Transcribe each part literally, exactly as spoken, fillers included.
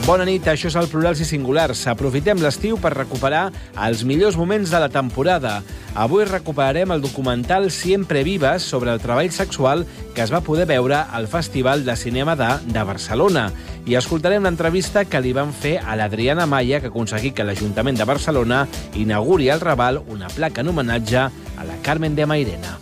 Bona nit, això és el Plurals i Singulars. Aprofitem l'estiu per recuperar els millors moments de la temporada. Avui recuperarem el documental Siempre Vivas sobre el treball sexual que es va poder veure al Festival de Cinema d'A de Barcelona. I escoltarem l'entrevista que li van fer a l'Adriana Maia, que aconseguí que l'Ajuntament de Barcelona inauguri al Raval una placa en homenatge a la Carmen de Mairena.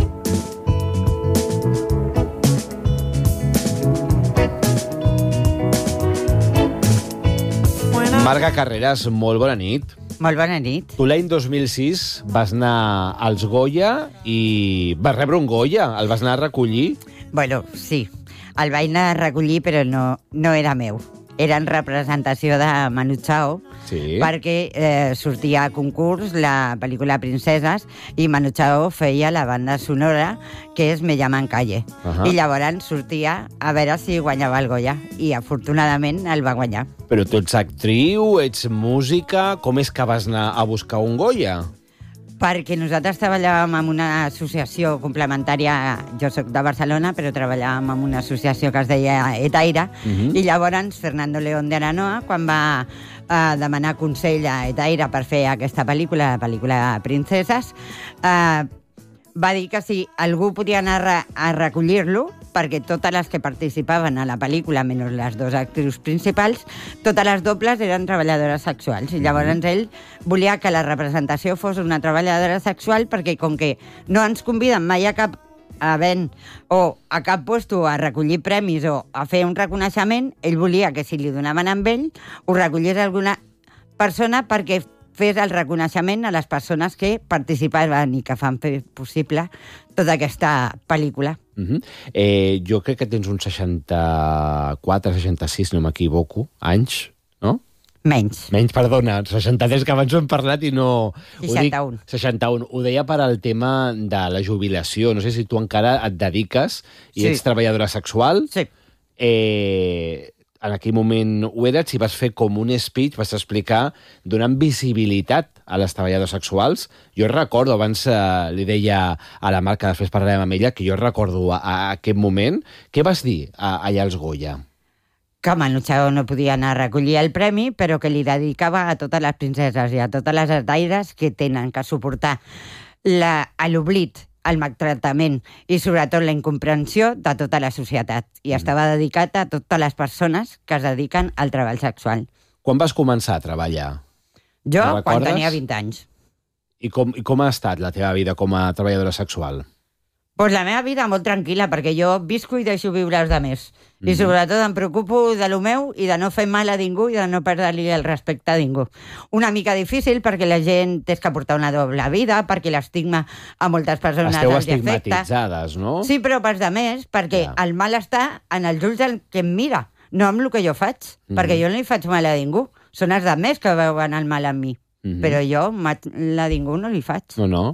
Marga Carreras, molt bona nit. Molt bona nit. Tu l'any dos mil sis vas anar als Goya i vas rebre un Goya. El vas anar a recollir? Bueno, sí. El vaig anar a recollir, però no, no era meu. Era en representació de Manu Chao, sí. perquè eh, sortia a concurs la pel·lícula Princeses i Manu Chao feia la banda sonora, que és Me llaman Calle. Uh-huh. I llavors sortia a veure si guanyava el Goya. I afortunadament el va guanyar. Però tu ets actriu, ets música... Com és que vas anar a buscar un Goya? Perquè nosaltres treballàvem en una associació complementària, jo soc de Barcelona, però treballàvem en una associació que es deia Etaire, uh-huh. i llavors Fernando León de Aranoa, quan va eh, demanar consell a Etaire per fer aquesta pel·lícula, la pel·lícula Princeses, eh, va dir que si algú podia anar a, a recollir-lo, perquè totes les que participaven a la pel·lícula, menys les dues actrius principals, totes les dobles eren treballadores sexuals. I llavors ell volia que la representació fos una treballadora sexual perquè com que no ens conviden mai a cap event o a cap puesto a recollir premis o a fer un reconeixement, ell volia que si li donaven amb ell, ho recollís alguna persona perquè fes el reconeixement a les persones que participaven i que fan fer possible tota aquesta pel·lícula. Uh-huh. eh, jo crec que tens uns seixanta-quatre, seixanta-sis, no m'equivoco, anys, no? Menys. Menys, perdona, seixanta-tres, que abans ho hem parlat i no... seixanta-un. Ho dic, seixanta-un. Ho deia per al tema de la jubilació. No sé si tu encara et dediques i sí. ets treballadora sexual. Sí. Eh... En aquell moment ho eres, i vas fer com un speech, vas explicar, donant visibilitat a les treballadores sexuals. Jo recordo, abans eh, li deia a la Marc, que després parlarem amb ella, que jo recordo a, a aquest moment. Què vas dir a, allà als Goya? Que Manu Chao no podia anar a recollir el premi, però que li dedicava a totes les princeses i a totes les herdaires que tenen que suportar la, l'oblit, el maltractament i sobretot la incomprensió de tota la societat. I mm. estava dedicat a totes les persones que es dediquen al treball sexual. Quan vas començar a treballar? Jo, quan tenia vint anys. I com, I com ha estat la teva vida com a treballadora sexual? Pues la meva vida molt tranquil·la, perquè jo visco i deixo viure els altres. Mm-hmm. I sobretot em preocupo de lo meu i de no fer mal a ningú i de no perdre-li el respecte a ningú. Una mica difícil perquè la gent té que portar una doble vida, perquè l'estigma a moltes persones Esteu els afecta. estigmatitzades, no? Sí, però pels altres, perquè ja. El mal està en els ulls del que em mira, no amb el que jo faig, mm-hmm. perquè jo no li faig mal a ningú. Són els altres que veuen el mal en mi, mm-hmm. però jo mal a ningú no li faig. No, no.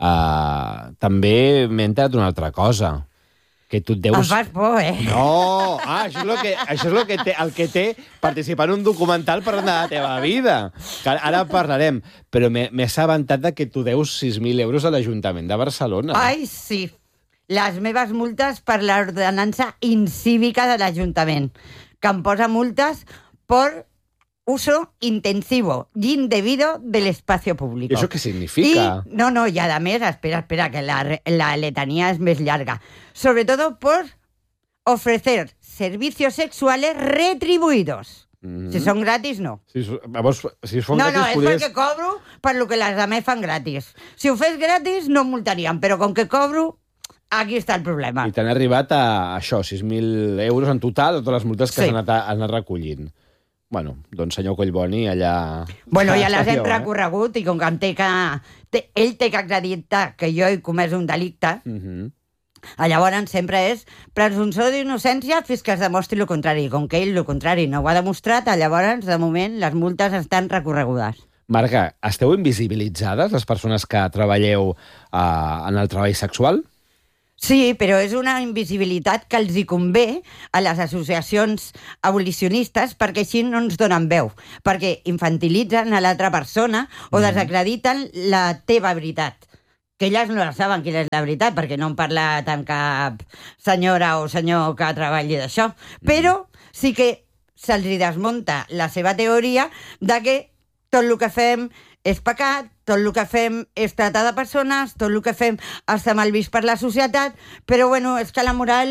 Uh, també m'he enterat una altra cosa, que tu et deus... Em fas por, eh? No! Ah, això és, lo que, això és lo que té, el que té participar en un documental parlant de la teva vida. Que ara parlarem. Però m'he assabentat de que tu deus sis mil euros a l'Ajuntament de Barcelona. Ai, sí. Les meves multes per l'ordenança incívica de l'Ajuntament, que em posa multes per uso intensivo y indebido del espacio público. ¿Y eso qué significa? Y, no, no, y además, espera, espera, que la, la letanía es más larga. Sobre todo por ofrecer servicios sexuales retribuïdos. Mm-hmm. Si són gratis, no. Si, vamos, si són no, gratis, no, és podries... perquè cobro per lo que les demés fan gratis. Si ho fes gratis, no em multarien, però com que cobro, aquí està el problema. I t'han arribat a això, sis mil euros en total, totes les multes que sí. s'han anat, anat recollint. Bueno, doncs senyor Collboni, allà... Bueno, ja les hem recorregut i com que em té que... Té, ell té que acreditar que jo he comès un delicte, uh-huh. llavors sempre és presumpció d'innocència fins que es demostri el contrari. Com que ell el contrari no ho ha demostrat, llavors, de moment, les multes estan recorregudes. Marga, esteu invisibilitzades, les persones que treballeu uh, en el treball sexual? Sí, però és una invisibilitat que els hi convé a les associacions abolicionistes perquè així no ens donen veu, perquè infantilitzen a l'altra persona o desacrediten la teva veritat. Que elles no la saben quina és la veritat, perquè no han parlat amb cap senyora o senyor que treballi d'això. Però sí que se'ls desmunta la seva teoria de que tot el que fem és pecat, tot el que fem és tratar de persones, tot el que fem està mal vist per la societat, però bueno, és que la moral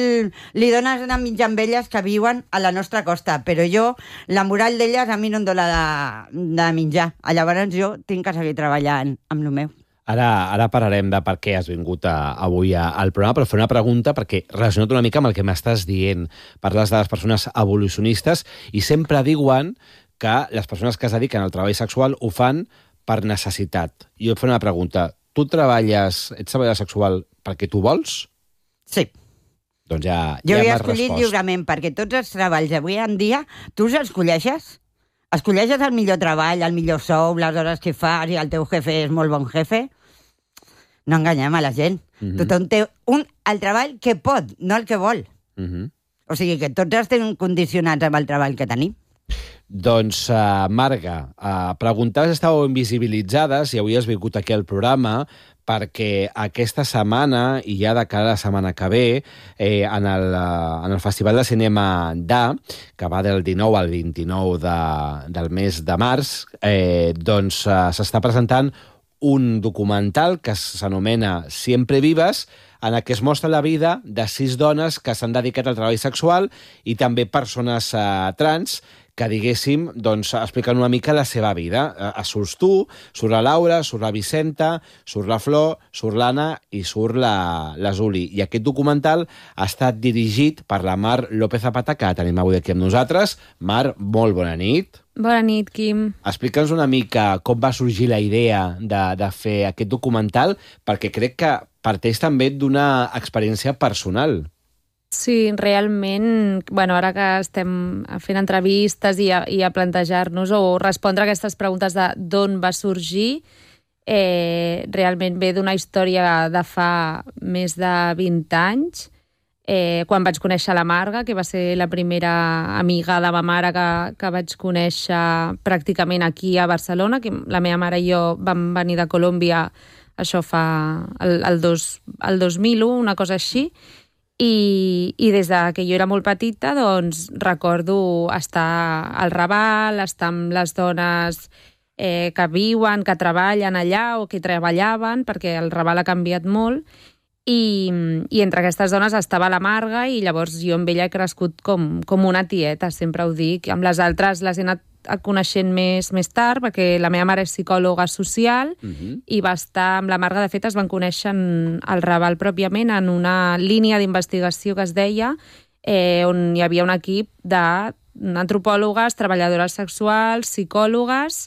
li dones a mitja amb elles que viuen a la nostra costa, però jo, la moral d'elles a mi no em dóna de, de menjar. Llavors jo tinc que seguir treballant amb el meu. Ara, ara parlarem de per què has vingut a, avui a, al programa, però fer una pregunta perquè relacionat una mica amb el que m'estàs dient. Parles de les persones evolucionistes i sempre diuen que les persones que es dediquen al treball sexual ho fan per necessitat. I jo et faré una pregunta. Tu treballes, ets treballador sexual perquè tu vols? Sí. Doncs ja, jo ja he m'has escollit respost. lliurement, perquè tots els treballs avui en dia, tu els escolleixes? Escolleixes el millor treball, el millor sou, les hores que fas, i el teu jefe és molt bon jefe? No enganyem a la gent. Mm-hmm. Tothom té un, el treball que pot, no el que vol. Mm-hmm. O sigui que tots estem condicionats amb el treball que tenim. Doncs, uh, Marga, uh, preguntaves si estàveu invisibilitzades i avui has vingut aquí al programa perquè aquesta setmana, i ja de cara a la setmana que ve, eh, en, el, uh, en el Festival de Cinema d'A, que va del dinou al vint-i-nou de, del mes de març, eh, doncs uh, s'està presentant un documental que s'anomena Siempre Vives, en el que es mostra la vida de sis dones que s'han dedicat al treball sexual i també persones uh, trans que, diguéssim, doncs, expliquen una mica la seva vida. Uh, surts tu, surt la Laura, surt la Vicenta, surt la Flor, surt l'Anna i surt la, la Zuli. I aquest documental ha estat dirigit per la Mar López Zapata, que tenim avui aquí amb nosaltres. Mar, molt bona nit. Bona nit, Quim. Explica'ns una mica com va sorgir la idea de, de fer aquest documental, perquè crec que parteix també d'una experiència personal. Sí, realment, bueno, ara que estem fent entrevistes i a, i a plantejar-nos o respondre a aquestes preguntes de d'on va sorgir, eh, realment ve d'una història de fa més de vint anys, eh, quan vaig conèixer la Marga, que va ser la primera amiga de ma mare que, que vaig conèixer pràcticament aquí a Barcelona, que la meva mare i jo vam venir de Colòmbia, això fa el, el, dos, el dos mil u, una cosa així, I, i des de que jo era molt petita, doncs, recordo estar al Raval, estar amb les dones eh, que viuen, que treballen allà o que treballaven, perquè el Raval ha canviat molt, i, i entre aquestes dones estava la Marga, i llavors jo amb ella he crescut com, com una tieta, sempre ho dic. Amb les altres les he anat coneixent més, més tard, perquè la meva mare és psicòloga social, uh-huh. i va estar amb la Marga, de fet, es van conèixer al Raval pròpiament, en una línia d'investigació que es deia, eh, on hi havia un equip d'antropòlogues, treballadores sexuals, psicòlogues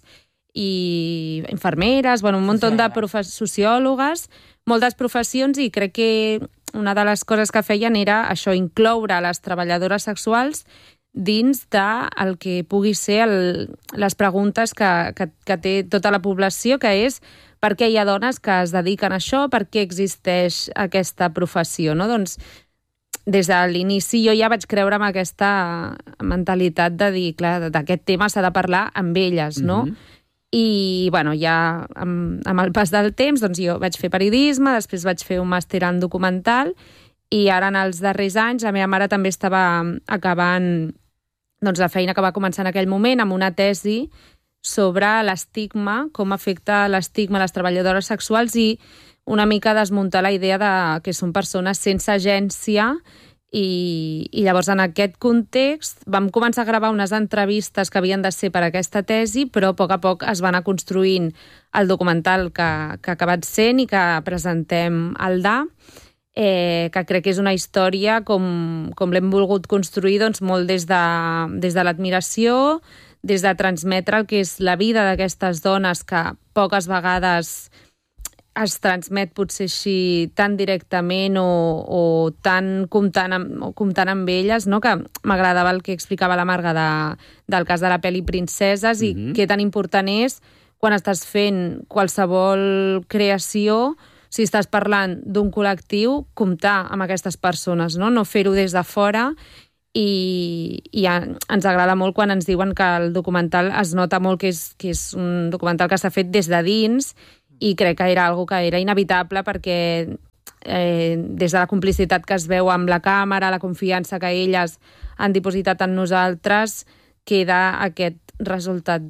i infermeres, bueno, un munt de profe- sociòlogues, moltes professions, i crec que una de les coses que feien era això, incloure les treballadores sexuals dins del que pugui ser el, les preguntes que, que, que té tota la població, que és per què hi ha dones que es dediquen a això, per què existeix aquesta professió, no? Doncs des de l'inici jo ja vaig creure en aquesta mentalitat de dir, clar, d'aquest tema s'ha de parlar amb elles, no? Mm-hmm. I, bueno, ja amb, amb el pas del temps, doncs jo vaig fer periodisme, després vaig fer un màster en documental, i ara en els darrers anys la meva mare també estava acabant doncs, la feina que va començar en aquell moment amb una tesi sobre l'estigma, com afecta l'estigma a les treballadores sexuals, i una mica desmuntar la idea de que són persones sense agència, i, i llavors en aquest context vam començar a gravar unes entrevistes que havien de ser per aquesta tesi, però a poc a poc es va anar construint el documental que, que ha acabat sent i que presentem al D A, Eh, que crec que és una història com, com l'hem volgut construir, doncs, molt des de, des de l'admiració, des de transmetre el que és la vida d'aquestes dones que poques vegades es transmet potser així tan directament o, o tan comptant amb, o comptant amb elles, no? Que m'agradava el que explicava la Marga de, del cas de la pel·li Princeses, i mm-hmm. què tan important és quan estàs fent qualsevol creació, si estàs parlant d'un col·lectiu, comptar amb aquestes persones, no, no fer-ho des de fora, i, i ens agrada molt quan ens diuen que el documental es nota molt que és, que és un documental que s'ha fet des de dins, i crec que era algo que era inevitable perquè eh, des de la complicitat que es veu amb la càmera, la confiança que elles han dipositat en nosaltres, queda aquest resultat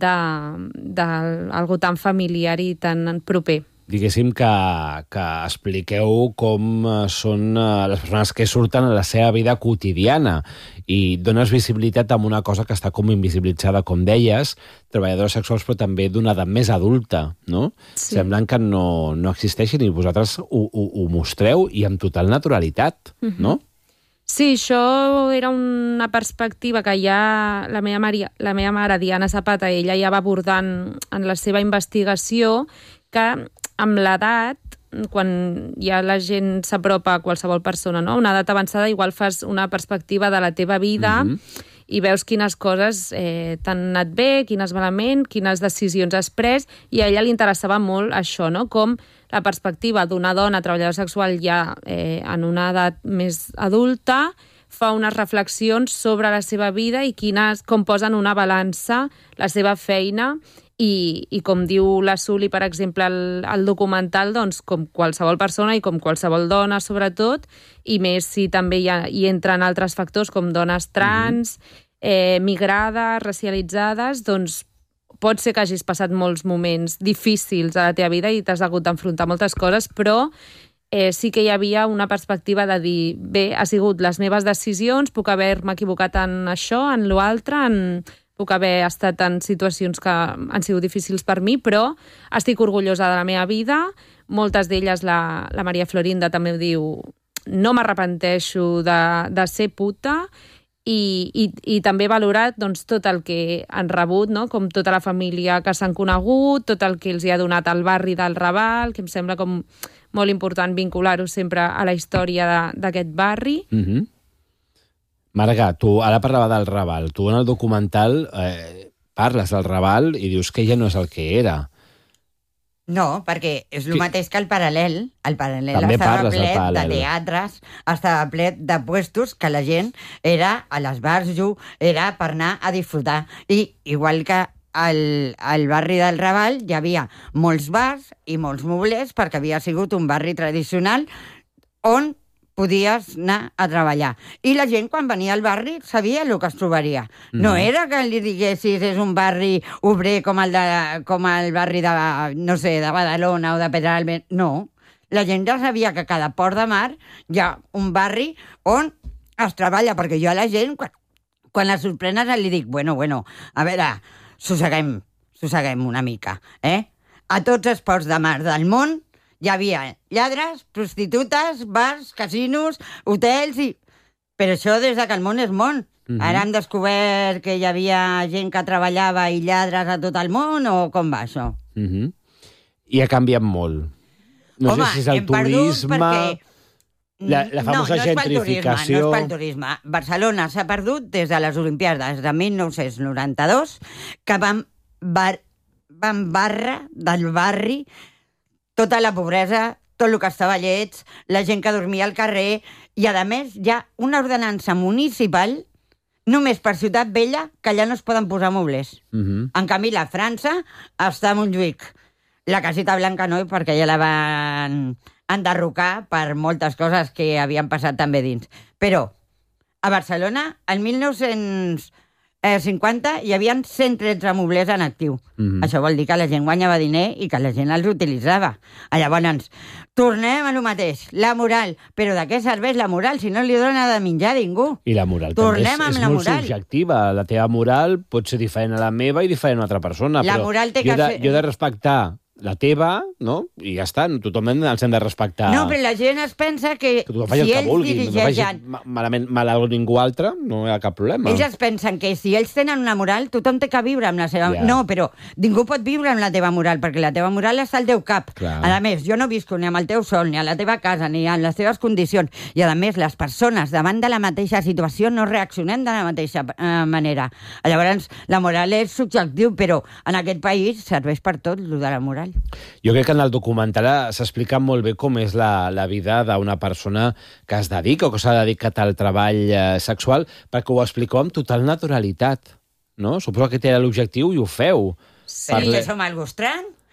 d'algú tan familiar i tan proper. Diguéssim que, que expliqueu com són les persones que surten a la seva vida quotidiana i dones visibilitat a una cosa que està com invisibilitzada, com deies, treballadores sexuals, però també d'una edat més adulta, no? Sí. Semblen que no, no existeixin i vosaltres ho, ho, ho mostreu i amb total naturalitat, uh-huh. no? Sí, això era una perspectiva que ja la meva mare, la meva mare Diana Zapata, ella ja va abordant en la seva investigació que amb l'edat, quan ja la gent s'apropa a qualsevol persona, no? Una edat avançada, igual fas una perspectiva de la teva vida mm-hmm. i veus quines coses eh, t'han anat bé, quines malament, quines decisions has pres, i a ella li interessava molt això, no? Com la perspectiva d'una dona treballadora sexual ja eh, en una edat més adulta fa unes reflexions sobre la seva vida i quines, com posen una balança la seva feina i, i com diu la Suli, per exemple, el, el documental, doncs, com qualsevol persona i com qualsevol dona, sobretot, i més si també hi, ha, hi entren altres factors com dones trans, eh, migrades, racialitzades, doncs pot ser que hagis passat molts moments difícils a la teva vida i t'has hagut d'enfrontar moltes coses, però eh, sí que hi havia una perspectiva de dir, bé, ha sigut les meves decisions, puc haver-me equivocat en això, en l'altre, en... puc haver estat en situacions que han sigut difícils per mi, però estic orgullosa de la meva vida. Moltes d'elles, la, la Maria Florinda també ho diu, no m'arrepenteixo de, de ser puta, i, i, i també he valorat doncs, tot el que han rebut, no? Com tota la família que s'han conegut, tot el que els hi ha donat el barri del Raval, que em sembla com molt important vincular-ho sempre a la història d'aquest barri. Mhm. Marga, tu ara parlava del Raval. Tu en el documental eh, parles del Raval i dius que ja no és el que era. No, perquè és el mateix que el Paral·lel. El Paral·lel també estava ple paral·lel. de teatres, estava ple de puestos que la gent era a les bars, era per anar a disfrutar. I igual que al, al barri del Raval hi havia molts bars i molts moblers perquè havia sigut un barri tradicional on podies anar a treballar. I la gent, quan venia al barri, sabia el que es trobaria. No, no era que li diguessis és un barri obrer com el, de, com el barri de, no sé, de Badalona o de Pedralbes. No. La gent ja sabia que a cada Port de Mar hi ha un barri on es treballa, perquè jo a la gent, quan, quan la sorprenes, li dic, bueno, bueno, a veure, sosseguem, sosseguem una mica, eh? A tots els ports de mar del món hi havia lladres, prostitutes, bars, casinos, hotels i... Però això des de que el món és món. Uh-huh. Ara hem descobert que hi havia gent que treballava i lladres a tot el món, o com va això? Uh-huh. I ha canviat molt. No Home, sé si és el hem perdut turisme... perquè... La, la famosa no, no gentrificació... No és pel turisme. Barcelona s'ha perdut des de les Olimpiades de mil nou-cents noranta-dos, que van, bar, van barra del barri tota la pobresa, tot el que estava llets, la gent que dormia al carrer, i a més hi ha una ordenança municipal només per Ciutat Vella que allà no es poden posar mobles. Uh-huh. En canvi, la França està a Montjuïc. La Casita Blanca no, perquè ja la van enderrocar per moltes coses que havien passat també dins. Però a Barcelona, el mil nou-cents cinquanta, hi havia cent tretze moblers en actiu. Mm-hmm. Això vol dir que la gent guanyava diner i que la gent els utilitzava. Llavors, tornem a lo mateix, la moral. Però de què serveix la moral si no li dona de menjar a ningú? I la moral tornem també és, és la molt moral. subjectiva. La teva moral pot ser diferent a la meva i diferent a una altra persona. La però moral té jo, que de, ser... jo he de respectar la teva, no? I ja està, tothom els hem de respectar. No, però la gent es pensa que, que si si que ells vulgui, dirigeixen... No malament mal a ningú altre, no hi ha cap problema. Ells es pensen que si ells tenen una moral, tothom té que viure amb la seva... Yeah. No, però ningú pot viure amb la teva moral, perquè la teva moral està al teu cap. Clar. A més, jo no visco ni amb el teu sol, ni a la teva casa, ni en les teves condicions. I a més, les persones davant de la mateixa situació no reaccionem de la mateixa eh, manera. Llavors, la moral és subjectiu, però en aquest país serveix per tot, lo de la moral. Jo crec que en el documental s'explica molt bé com és la, la vida d'una persona que es dedica o que s'ha dedicat al treball eh, sexual, perquè ho expliqueu amb total naturalitat, no? Suposo que té l'objectiu i ho feu. Sí, Parle... que som algú estrany.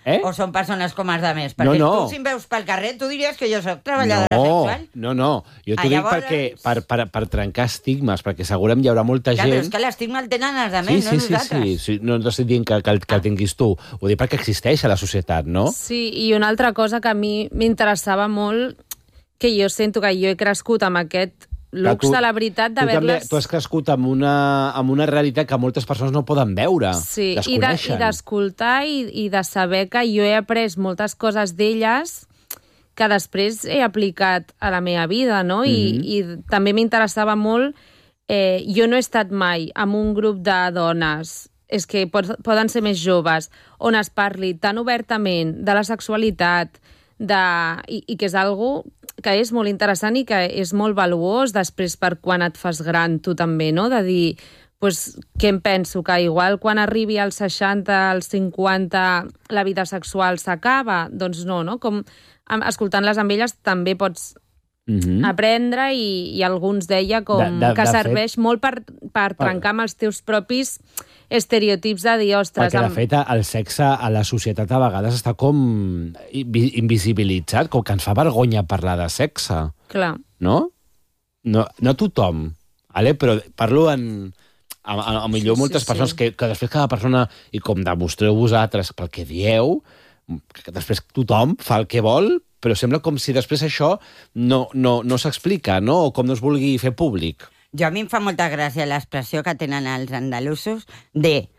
Eh? O són persones com els altres? Perquè no, no. tu, si em veus pel carrer, tu diries que jo soc treballadora no, sexual. No, no, jo t'ho Ah, dic llavors... perquè, per, per, per trencar estigmes, perquè segurament hi haurà molta Clar, gent... però és que l'estigma el tenen els altres, sí, no sí, sí, nosaltres. sí, sí, no, no estic dient que, que, el, que el tinguis tu, ho dic perquè existeix a la societat, no? Sí, i una altra cosa que a mi m'interessava molt, que jo sento que jo he crescut amb aquest lux tu, de la veritat d'haver-les... Tu has crescut amb una, amb una realitat que moltes persones no poden veure, sí, desconeixen. I d'escoltar i, i de saber que jo he après moltes coses d'elles que després he aplicat a la meva vida, no? I, mm-hmm. i també m'interessava molt... Eh, jo no he estat mai en un grup de dones, és que pot, poden ser més joves, on es parli tan obertament de la sexualitat, de, i, i que és algo que és molt interessant i que és molt valuós després per quan et fas gran tu també, no? De dir, pues, què em penso? Que igual quan arribi als seixanta, als cinquanta, la vida sexual s'acaba? Doncs no, no? Com escoltant-les amb elles també pots mm-hmm. aprendre i, i alguns deia com de, de, que de serveix fet, molt per, per trencar amb els teus propis estereotips de dir, ostres... Perquè, de amb... fet, el sexe a la societat a vegades està com invisibilitzat, com que ens fa vergonya parlar de sexe. Clar. No? No, no tothom, vale? Però parlo en... A, a, a millor sí, moltes sí, persones sí. Que, que després cada persona, i com demostreu vosaltres pel que dieu, que després tothom fa el que vol, però sembla com si després això no, no, no s'explica, no? O com no es vulgui fer públic. Jo a mi em fa molta gràcia l'expressió que tenen els andalusos de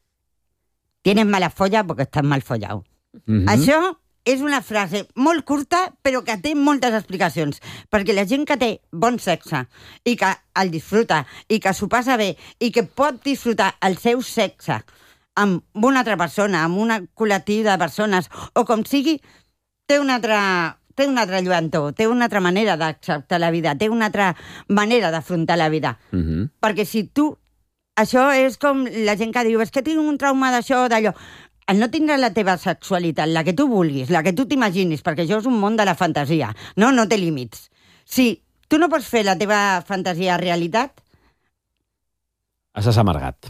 tienes mala folla porque estás mal follado. Mm-hmm. Això és una frase molt curta, però que té moltes explicacions. Perquè la gent que té bon sexe i que el disfruta i que s'ho passa bé i que pot disfrutar el seu sexe amb una altra persona, amb un col·lectiu de persones, o com sigui, té una altra... té una altra lluentor, té una altra manera d'acceptar la vida, té una altra manera d'afrontar la vida. Mm-hmm. Perquè si tu... Això és com la gent que diu, és que tinc un trauma d'això o d'allò. El no tindràs la teva sexualitat, la que tu vulguis, la que tu t'imaginis, perquè això és un món de la fantasia, no? No té límits. Si tu no pots fer la teva fantasia realitat... Estàs amargat.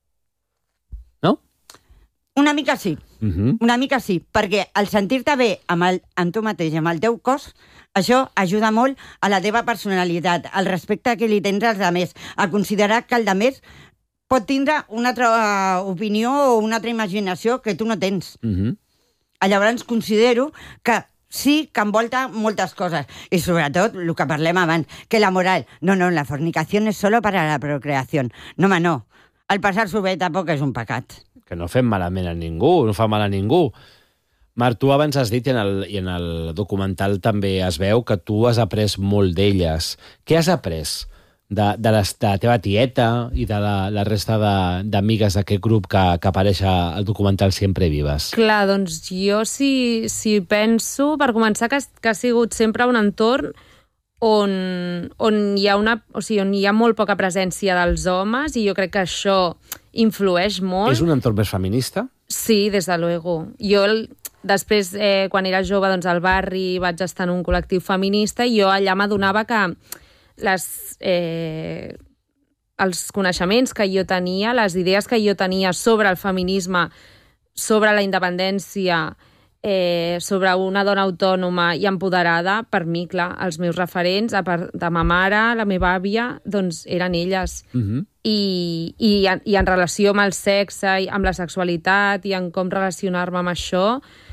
No? Una mica sí. Uh-huh. Una mica sí, perquè el sentir-te bé amb, el, amb tu mateix, amb el teu cos, això ajuda molt a la teva personalitat, al respecte que li tens als altres, a considerar que el altre pot tindre una altra opinió o una altra imaginació que tu no tens. Uh-huh. Llavors considero que sí que envolta moltes coses. I sobretot, el que parlem abans, que la moral, no, no, la fornicació és solo para la procreació. No, home, no. El passar-s'ho bé tampoc és un pecat. Que no fem malament a ningú, no fa mal a ningú. Marc, tu abans has dit, i en el, i en el documental també es veu, que tu has après molt d'elles. Què has après de, de, les, de la teva tieta i de la, la resta d'amigues d'aquest grup que, que apareix al documental Siempre Vives? Clar, doncs jo si, si penso, per començar, que, que ha sigut sempre un entorn on, on, hi ha una, o sigui, on hi ha molt poca presència dels homes, i jo crec que això influeix molt. És un entorn més feminista? Sí, des de luego. Jo, després, eh, quan era jove, doncs, al barri vaig estar en un col·lectiu feminista i jo allà m'adonava que les, eh, els coneixements que jo tenia, les idees que jo tenia sobre el feminisme, sobre la independència, eh, sobre una dona autònoma i empoderada, per mi, clar, els meus referents, a part de ma mare, la meva àvia, doncs eren elles. Uh-huh. I, i, I en relació amb el sexe, i amb la sexualitat i en com relacionar-me amb això,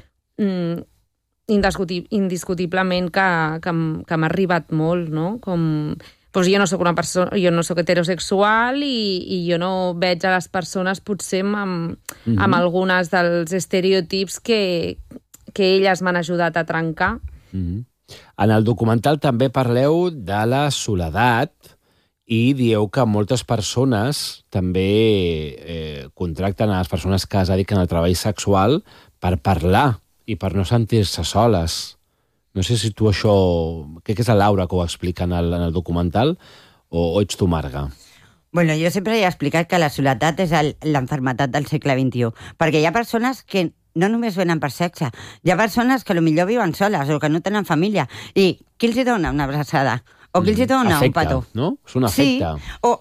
mm, indiscuti, indiscutiblement que, que, que m'ha arribat molt, no? Com... Pues jo no soc una persona, jo no soc heterosexual i, i jo no veig a les persones potser amb, mm-hmm. amb algunes dels estereotips que, que elles m'han ajudat a trencar. Mm-hmm. En el documental també parleu de la soledat i dieu que moltes persones també eh, contracten a les persones que es dediquen al treball sexual per parlar i per no sentir-se soles. No sé si tu això... Crec que és la Laura que ho explica en el, en el documental, o, o ets tu, Marga? Bueno, jo sempre he explicat que la soledat és l'enfermetat del segle vint-i-u, perquè hi ha persones que no només venen per sexe, hi ha persones que potser viuen soles o que no tenen família, i qui els hi dona una abraçada? O qui els hi dona afecte, un petó? No? És un afecte. Sí, o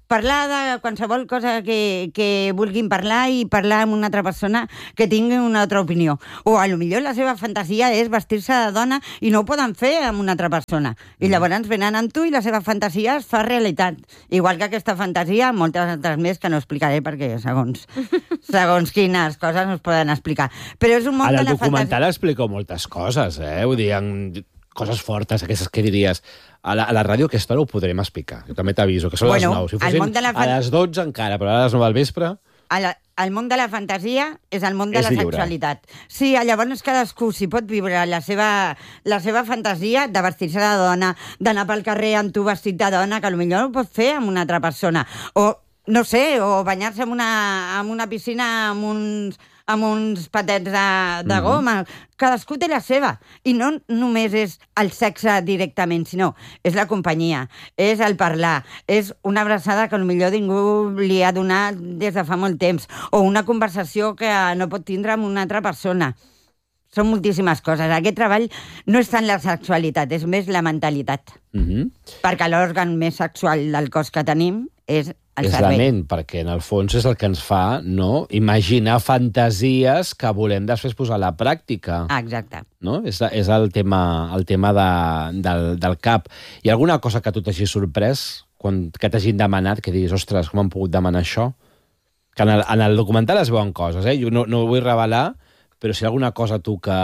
parlar de qualsevol cosa que, que vulguin parlar i parlar amb una altra persona que tingui una altra opinió. O a lo millor la seva fantasia és vestir-se de dona i no ho poden fer amb una altra persona. I llavors venen amb tu i la seva fantasia es fa realitat. Igual que aquesta fantasia, moltes altres més que no explicaré perquè segons, segons quines coses no es poden explicar. Però és un món Ara, de la el documental fantasia... explica moltes coses, eh? Vull dir, en coses fortes, aquestes que diries... A la, a la ràdio aquesta hora ho podrem explicar. Jo també t'aviso, que són Bueno, les nou. Si el fossin món de la fan- a les dotze encara, però ara a les nou del vespre... El, el món de la fantasia és el món de És la lliure. sexualitat. Sí, llavors cadascú s'hi pot viure la seva, la seva fantasia de vestir-se de dona, d'anar pel carrer amb tu vestit de dona, que potser no ho pot fer amb una altra persona. O, no sé, o banyar-se en una, en una piscina amb uns, amb uns patets de, de goma. Cadascú té la seva. I no només és el sexe directament, sinó és la companyia, és el parlar, és una abraçada que potser ningú li ha donat des de fa molt temps, o una conversació que no pot tindre amb una altra persona. Són moltíssimes coses. Aquest treball no és tant la sexualitat, és més la mentalitat. Mm-hmm. Perquè l'òrgan més sexual del cos que tenim és el És la cervell. ment, perquè en el fons és el que ens fa, no?, imaginar fantasies que volem després posar a la pràctica. Ah, exacte. No? És, és el tema, el tema de, del, del cap. Hi ha alguna cosa que tu t'hagi sorprès, quan, que t'hagin demanat, que diguis, ostres, com han pogut demanar això? Que en el, en el documental es veuen coses, eh? Jo no, no ho vull revelar, però si hi ha alguna cosa tu que...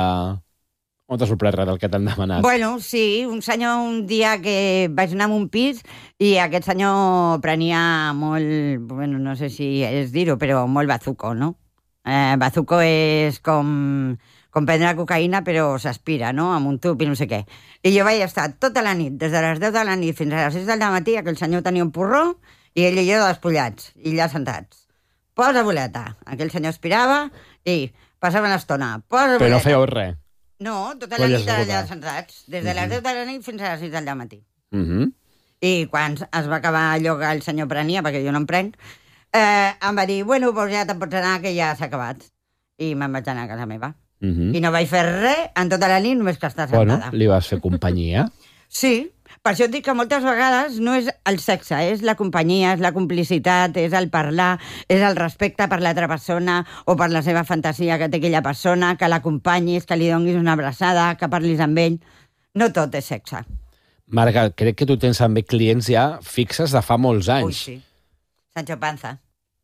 On t'ha sorprès res del que t'han demanat? Bueno, sí, un senyor un dia que vaig anar a un pis i aquest senyor prenia molt, bueno, no sé si és dir-ho, però molt bazuco, no? Eh, bazuco és com, com prendre cocaïna, però s'aspira, no?, amb un tub i no sé què. I jo vaig estar tota la nit, des de les deu de la nit fins a les sis del matí, aquell senyor tenia un porró i ell i jo despullats, i allà sentats. Posa boleta. Aquell senyor aspirava i passava una estona. Posa boleta. Però no fèieu res. No, tota Però la ja nit s'ha allà acabat. sentats, des de les deu de la nit fins a les sis del matí. Mhm. I quan es va acabar allò que el senyor prenia, perquè jo no em prenc, eh, em va dir, bueno, doncs ja te'n pots anar, que ja s'ha acabat. I me'n vaig anar a casa meva. Mhm. I no vaig fer res en tota la nit, només que estar Bueno, sentada. li vas fer companyia. Sí, per això et dic que moltes vegades no és el sexe, és la companyia, és la complicitat, és el parlar, és el respecte per l'altra persona o per la seva fantasia que té aquella persona, que l'acompanyis, que li donis una abraçada, que parlis amb ell. No tot és sexe. Marga, crec que tu tens també clients ja fixes de fa molts anys. Ui, sí. Sancho Panza.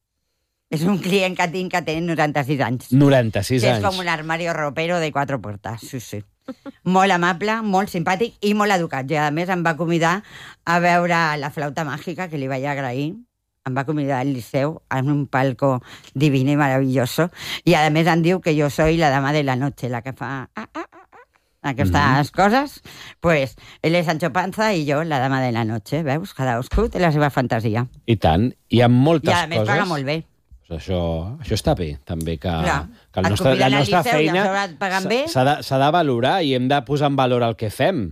És un client que tinc que té noranta-sis anys. noranta-sis Que anys. és com un armario ropero de quatre puertas. Sí, sí. Molt amable, molt simpàtic i molt educat. I a més em va convidar a veure la flauta màgica, que li vaig agrair. Em va convidar al Liceu en un palco divino i maravilloso. I a més em diu que jo soy la dama de la noche, la que fa... Ah, ah, ah, ah, aquestes mm-hmm. coses. Pues ell és Sancho Panza i jo la dama de la noche. Veus? Cadascú té la seva fantasia. I tant. Hi ha moltes I a més coses... paga molt bé. Pues això, això està bé, també, que, Clar. que el Et nostre, la conviden al nostra Liceu i feina a sobre et paguen bé. s'ha de, s'ha de valorar i hem de posar en valor el que fem.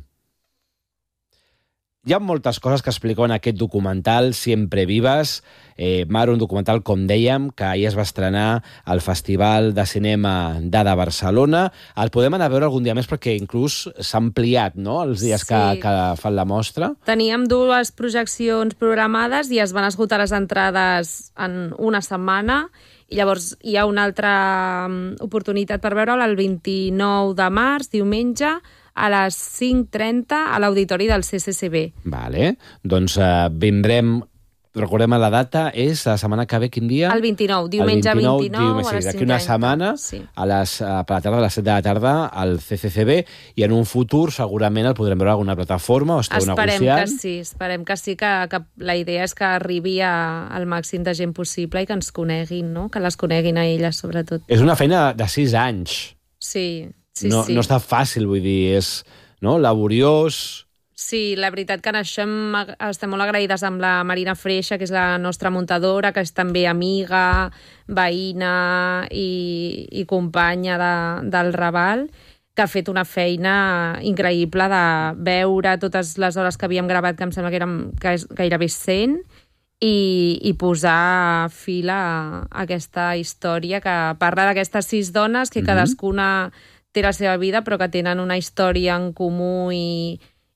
Hi ha moltes coses que explico en aquest documental, Siempre Vives. Eh, Mar, un documental, com dèiem, que ahir es va estrenar al Festival de Cinema d'A de Barcelona. El podem anar a veure algun dia més perquè inclús s'ha ampliat, no?, els dies Sí. que, que fan la mostra. Teníem dues projeccions programades i es van esgotar les entrades en una setmana i llavors hi ha una altra mm, oportunitat per veure'l el vint-i-nou de març, diumenge, a les cinc trenta a l'auditori del C C C B. Vale. Doncs eh, vindrem... Recordem la data, és la setmana que ve, quin dia? El vint-i-nou, diumenge El vint-i-nou, vint-i-nou, diumenge, a les d'aquí cinc una trenta. setmana, Sí. a les, a, per la tarda, a les set de la tarda, al C C C B, i en un futur segurament el podrem veure a alguna plataforma, o esteu Esperem negociant. que sí, esperem que sí, que, que la idea és que arribi a, al màxim de gent possible i que ens coneguin, no? Que les coneguin a elles, sobretot. És una feina de sis anys. Sí, sí, no, sí. no està fàcil, vull dir, és no, laboriós... Sí, la veritat que en això hem, estem molt agraïdes amb la Marina Freixa, que és la nostra muntadora, que és també amiga, veïna i, i companya de, del Raval, que ha fet una feina increïble de veure totes les hores que havíem gravat, que em sembla que eren que és gairebé cent, i, i posar fil a, a aquesta història que parla d'aquestes sis dones que mm-hmm. cadascuna té la seva vida però que tenen una història en comú i,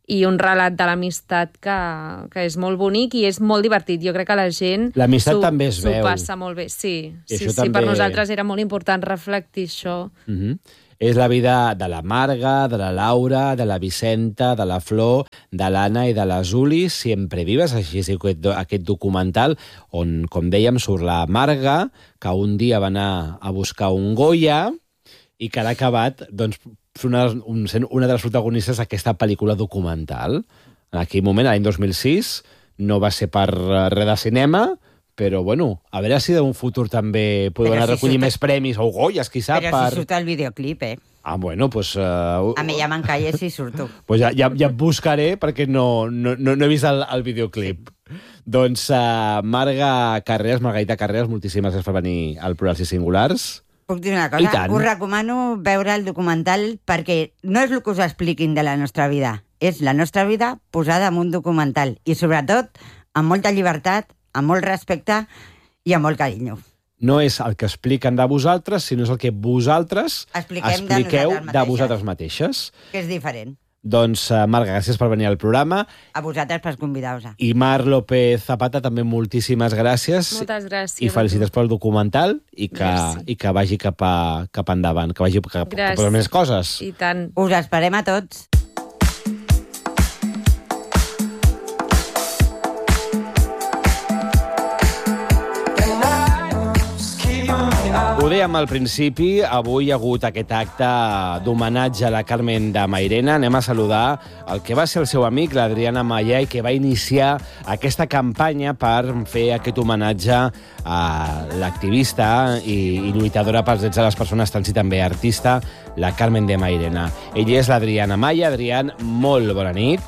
i un relat de l'amistat que, que és molt bonic i és molt divertit. Jo crec que la gent l'amistat també es veu. S'ho passa molt bé. Sí, sí, sí, també... per nosaltres era molt important reflectir això. Uh-huh. És la vida de la Marga, de la Laura, de la Vicenta, de la Flor, de l'Anna i de la Zuli, sempre vives. Així és aquest, aquest documental on, com dèiem, surt la Marga, que un dia va anar a buscar un Goya i que l'ha acabat, doncs, una, un, sent una de les protagonistes d'aquesta pel·lícula documental. En aquell moment, l'any dos mil sis, no va ser per res de cinema, però, bueno, a veure si d'un futur també podeu anar a recollir si més surt... premis o Goyas, qui sap. Però per... si surt el videoclip, eh? Ah, bueno, doncs... Pues, uh... A mi ja m'encalles si surto. pues ja, ja, ja et buscaré perquè no, no, no, no he vist el, el videoclip. Doncs, uh, Marga Carreras, Margarita Carreras, moltíssimes gràcies per venir al Plurals i Singulars. Puc dir una cosa? Us recomano veure el documental perquè no és el que us expliquin de la nostra vida, és la nostra vida posada en un documental i, sobretot, amb molta llibertat, amb molt respecte i amb molt carinyo. No és el que expliquen de vosaltres, sinó és el que vosaltres Expliquem expliqueu de, de vosaltres mateixes. Que és diferent. Doncs, uh, Marga, gràcies per venir al programa. A vosaltres per convidar-vos. I Mar López Zapata, també moltíssimes gràcies. Moltes gràcies. I felicitats pel documental i que, i que vagi cap, a, cap endavant, que vagi cap, cap a més coses. I tant. Us esperem a tots. Ho dèiem al principi, avui hi ha hagut aquest acte d'homenatge a la Carmen de Mairena. Anem a saludar el que va ser el seu amic, l'Adriana Maià, i que va iniciar aquesta campanya per fer aquest homenatge a l'activista i, i lluitadora pels drets de les persones trans i també artista, la Carmen de Mairena. Ella és l'Adriana Maià. Adrián, molt bona nit.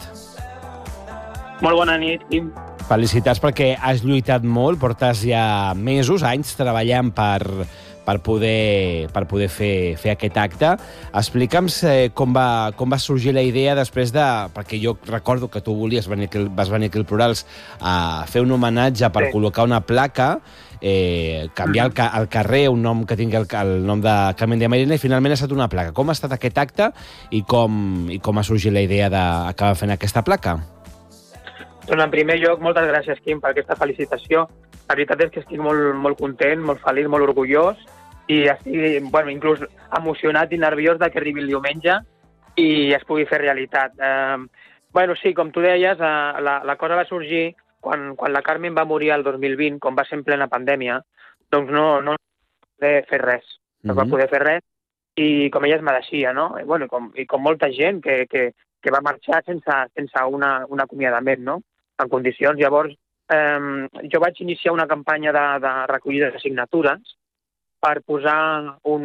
Molt bona nit, Quim. Felicitats perquè has lluitat molt, portes ja mesos, anys treballant per, per poder, per poder fer, fer aquest acte. Explica'm com va, com va sorgir la idea després de... Perquè jo recordo que tu volies venir aquí, vas venir aquí al Plurals a fer un homenatge per sí. col·locar una placa, eh, canviar el, el carrer, un nom que tingui el, el nom de Carmen de Mairena, i finalment ha estat una placa. Com ha estat aquest acte i com, i com ha sorgit la idea d'acabar fent aquesta placa? Doncs en primer lloc, moltes gràcies, Quim, per aquesta felicitació. La veritat és que estic molt, molt content, molt feliç, molt orgullós i estic, bueno, inclús emocionat i nerviós de que arribi el diumenge i es pugui fer realitat. Eh, bueno, sí, com tu deies, eh, la, la cosa va sorgir quan, quan la Carmen va morir el dos mil vint, com va ser en plena pandèmia, doncs no, no va poder fer res. No mm-hmm. va poder fer res i com ella es mereixia, no? I, bueno, com, i com molta gent que, que, que va marxar sense, sense una, un acomiadament, no? En condicions. Llavors, eh, jo vaig iniciar una campanya de, de recollida de signatures per posar un,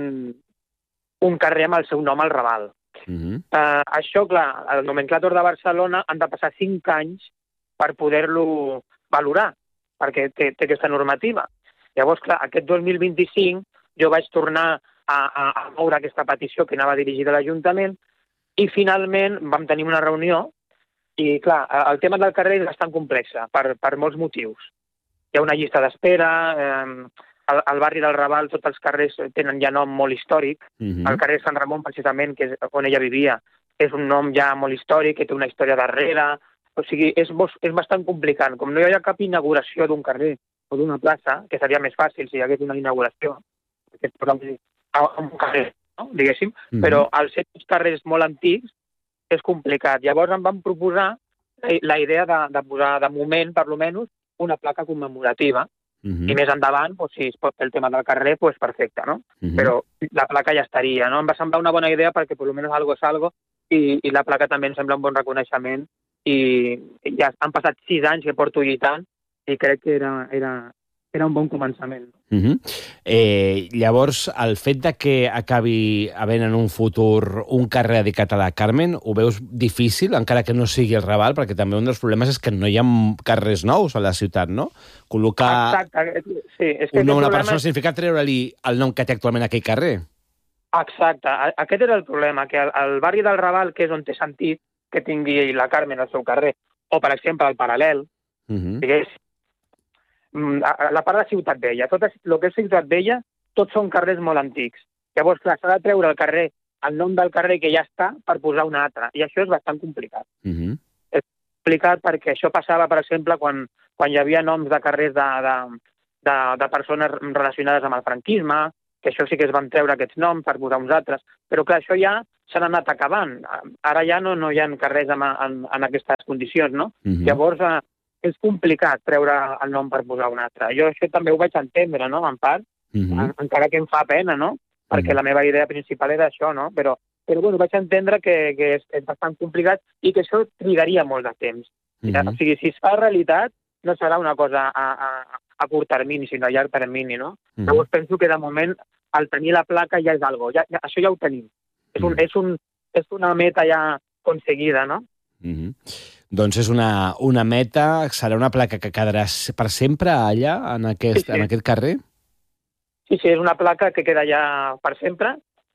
un carrer amb el seu nom al Raval. Mm-hmm. eh, això, clar, el nomenclàtor de Barcelona han de passar cinc anys per poder-lo valorar, perquè té, té aquesta normativa. Llavors, clar, aquest dos mil vint-i-cinc jo vaig tornar a, a, a moure aquesta petició que anava dirigida a l'Ajuntament i finalment vam tenir una reunió. I, clar, el tema del carrer és bastant complex per, per molts motius. Hi ha una llista d'espera, eh, al, al barri del Raval tots els carrers tenen ja nom molt històric. Mm-hmm. El carrer Sant Ramon, precisament, que és on ella vivia, és un nom ja molt històric, que té una història darrere. O sigui, és, és bastant complicat. Com no hi ha cap inauguració d'un carrer o d'una plaça, que seria més fàcil si hi hagués una inauguració, que es posa a un carrer, no? Diguéssim, mm-hmm. però al ser uns carrers molt antics, és complicat. Llavors em van proposar la idea de, de posar, de moment, per almenys, una placa commemorativa. Uh-huh. I més endavant, pues, si es pot fer el tema del carrer, pues, perfecte, no? Uh-huh. Però la placa ja estaria, no? Em va semblar una bona idea perquè, per almenys, algo és algo, i, i la placa també em sembla un bon reconeixement. I, i ja han passat sis anys que porto lluitant i crec que era, era, era un bon començament. Uh-huh. eh, llavors, el fet de que acabi havent en un futur un carrer dedicat a la Carmen, ho veus difícil, encara que no sigui el Raval, perquè també un dels problemes és que no hi ha carrers nous a la ciutat, no? Col·locar Exacte. Sí, és que un nom a una problema... persona significa treure-li el nom que té actualment aquell carrer. Exacte. Aquest era el problema, que el, el barri del Raval, que és on té sentit que tingui la Carmen al seu carrer, o, per exemple, el Paral·lel, uh-huh. digués, la part de Ciutat Vella, tot el que és Ciutat Vella, tots són carrers molt antics. Llavors, clar, s'ha de treure el carrer, el nom del carrer que ja està, per posar un altre. I això és bastant complicat. Uh-huh. complicat perquè això passava, per exemple, quan, quan hi havia noms de carrers de, de, de, de persones relacionades amb el franquisme, que això sí que es van treure aquests noms per posar uns altres, però clar, això ja s'han anat acabant. Ara ja no, no hi ha carrers en, en, en aquestes condicions, no? Uh-huh. Llavors, eh, és complicat treure el nom per posar un altre. Jo això també ho vaig entendre, no?, en part, uh-huh. en, encara que em fa pena, no?, perquè uh-huh. la meva idea principal era això, no?, però, però bueno, vaig entendre que, que és, és bastant complicat i que això trigaria molt de temps. Uh-huh. O sigui, si es fa realitat, no serà una cosa a, a, a curt termini, sinó a llarg termini, no? Uh-huh. Llavors penso que de moment al tenir la placa ja és algo, ja, ja, això ja ho tenim. És, un, és, un, és una meta ja aconseguida, no? Mm-hmm. Doncs és una, una meta, serà una placa que quedarà per sempre allà, en aquest, sí, sí. en aquest carrer? Sí, sí, és una placa que queda allà per sempre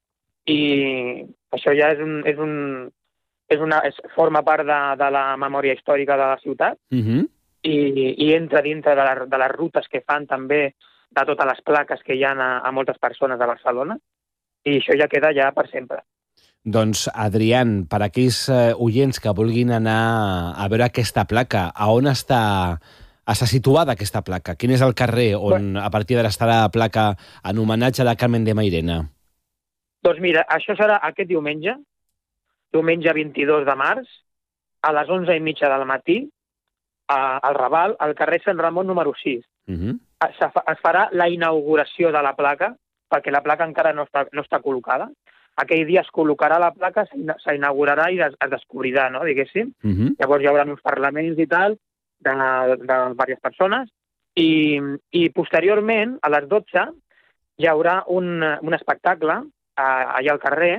i això ja és un... És un és una, és, forma part de, de la memòria històrica de la ciutat mm-hmm. i, i entra dintre de, la, de les rutes que fan també de totes les plaques que hi ha a, a moltes persones de Barcelona, i això ja queda ja per sempre. Doncs, Adrián, per aquells eh, oients que vulguin anar a veure aquesta placa, a on està, està situada aquesta placa? Quin és el carrer on bueno, a partir d'ara estarà la placa en homenatge a la Carmen de Mairena? Doncs mira, això serà aquest diumenge, diumenge vint-i-dos de març, a les onze i mitja del matí, a, al Raval, al carrer Sant Ramon número sis. Uh-huh. Es, es farà la inauguració de la placa, perquè la placa encara no està, no està col·locada. Aquell dia es col·locarà la placa, s'inaugurarà i es, es descobrirà, no?, diguéssim. Uh-huh. Llavors hi haurà uns parlaments i tal, de, de, de diverses persones, i, i posteriorment, a les dotze, hi haurà un, un espectacle a, allà al carrer,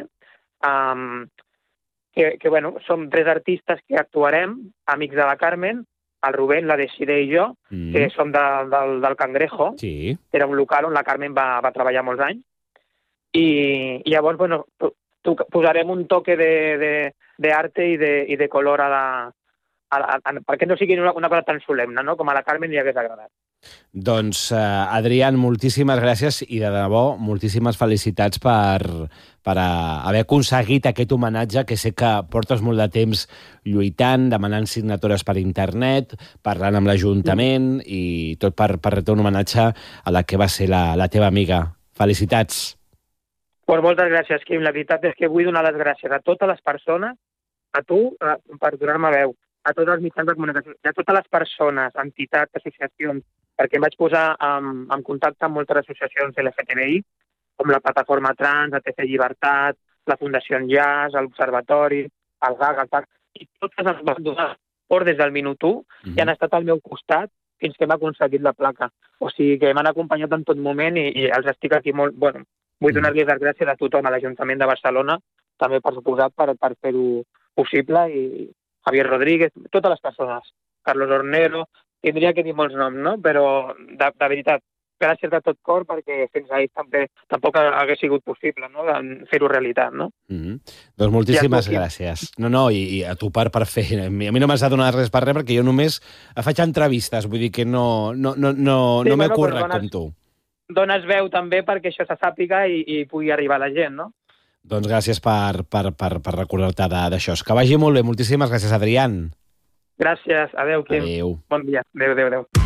um, que, que bueno, som tres artistes que actuarem, amics de la Carmen, el Rubén, la Desiré i jo, mm. que som de, del, del Cangrejo, sí. que era un local on la Carmen va, va treballar molts anys, i, i llavors, bueno, tu, tu, posarem un toque d'arte i, de, i de color a la, a la, a, perquè no sigui una, una cosa tan solemne, no?, com a la Carmen li hagués agradat. Doncs, eh, Adrián, moltíssimes gràcies i, de debò, moltíssimes felicitats per, per haver aconseguit aquest homenatge, que sé que portes molt de temps lluitant, demanant signatures per internet, parlant amb l'Ajuntament mm. i tot per, per retre un homenatge a la que va ser la, la teva amiga. Felicitats. Pues moltes gràcies, Quim. La veritat és que vull donar les gràcies a totes les persones, a tu, a, per donar-me veu, a tots els mitjans de comunicació, a totes les persones, entitats, associacions, perquè em vaig posar en, en contacte amb moltes associacions L G T B I, com la Plataforma Trans, A T C Llibertat, la Fundació Enllaç, l'Observatori, el G A G, el P A C, i totes ens van donar suport des del minut u mm-hmm. i han estat al meu costat fins que hem aconseguit la placa. O sigui que m'han acompanyat en tot moment i, i els estic aquí molt... Bueno, vull donar-li les gràcies a tothom, a l'Ajuntament de Barcelona, també per suposat, per, per fer-ho possible, i Javier Rodríguez, totes les persones, Carlos Hornero, tindria que dir molts noms, no? Però, de, de veritat, gràcies de tot cor, perquè fins ahir també, tampoc hagués sigut possible, no?, fer-ho realitat, no? Mm-hmm. Doncs moltíssimes gràcies. No, no, i, i a tu per, per fer... A mi, a mi no m'has de donar res per res, perquè jo només faig entrevistes, vull dir que no, no, no, no, sí, no m'he bueno, currat dones, com tu. Dones veu també perquè això se sàpiga i, i pugui arribar a la gent, no? Doncs gràcies per, per, per, per recordar-te d'això. Que vagi molt bé. Moltíssimes gràcies, Adrián. Gràcies. Adéu, Quim. Adéu. Bon dia. Adéu, adéu, adéu.